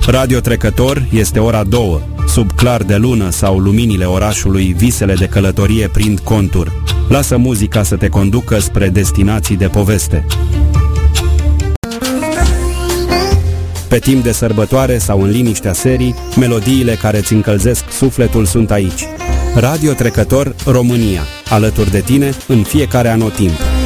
Radio Trecător este ora 2, sub clar de lună sau luminile orașului, visele de călătorie prind contur. Lasă muzica să te conducă spre destinații de poveste. Pe timp de sărbătoare sau în liniștea serii, melodiile care îți încălzesc sufletul sunt aici. Radio Trecător România, alături de tine în fiecare anotimp.